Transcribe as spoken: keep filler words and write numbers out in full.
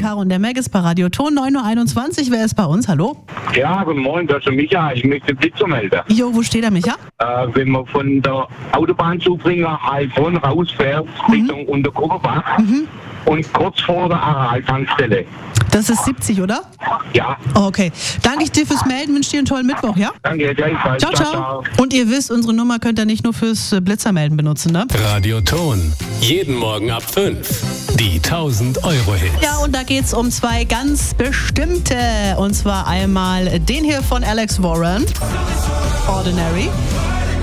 Caro und der Meg ist bei Radio Ton neun Uhr einundzwanzig. Wer ist bei uns? Hallo? Ja, guten Morgen, das ist der Micha. Ich möchte Blitzer melden. Jo, wo steht der Micha? Äh, wenn man von der Autobahnzubringer Heilbronn rausfährt, mhm. Richtung Unterkocherbach mhm. und kurz vor der Aral-Tankstelle. Das ist siebzig, oder? Ja. Oh, okay. Danke ich dir fürs Melden, wünsche dir einen tollen Mittwoch, ja? Danke, gleichfalls. Ciao, ciao, ciao. Und ihr wisst, unsere Nummer könnt ihr nicht nur fürs Blitzermelden benutzen, ne? Radio Ton. Jeden Morgen ab fünf. Die tausend Euro Hits. Ja, und da geht's um zwei ganz bestimmte. Und zwar einmal den hier von Alex Warren. Ordinary.